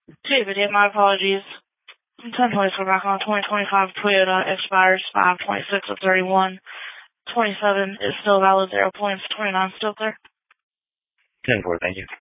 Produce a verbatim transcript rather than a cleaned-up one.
David, yeah, my apologies. ten twenty-four back on twenty twenty-five Toyota expires five twenty-six of thirty-one. twenty-seven is still valid, zero points. twenty-nine still clear. ten four, thank you.